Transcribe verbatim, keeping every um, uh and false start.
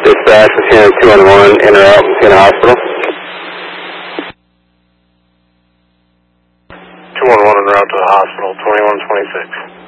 Dispatch, Machina two one one, in or out, Machina Hospital. two one one en route to the hospital, twenty-one twenty-six.